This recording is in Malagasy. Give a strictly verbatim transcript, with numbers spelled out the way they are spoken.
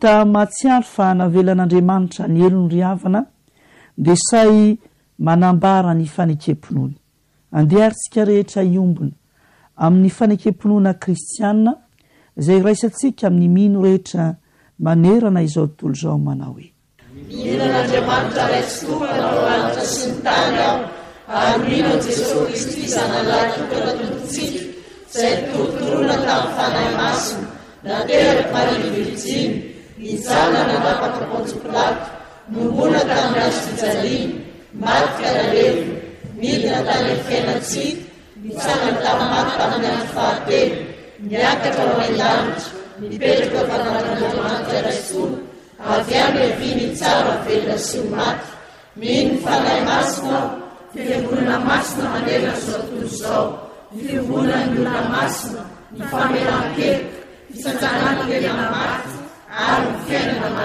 hita matsiary fa navelan'Andriamanitra ny elony ry havana dia say manambara ny fanekemponony. Andeharintsika rehetra iombona amin'ny fanekemponona kristiana izay raisantsika amin'ny mino rehetra manerana izao tontolo izao manao hoe mino an'Andriamanitra raitsy tompanao lanitra sy ny tany aho ary mino Jesosy Kristy zanalahy tokana tompontsika izay torotoroana tamin'ny fanahy masina nateraka Maria Virjiny nijanona napaka Pôntsy Pilato nombona tamin'ny azo fijaliana maty kalalevo midina tany amin'ny fiainantsika nitsangana tamin'ny maty tamin'ny andro fahatelo niakatra ao an-danitra mipetraka ao an'Andriamanitra raitsy tompo avy any eviny tsara velona sy ho maty mino ny fanahy masina aho fiangonana masina manerana izao tontolo izao ny fiangonana ny olona masina ny famelan-kelika fisanjanana tena maty ary ny fiainana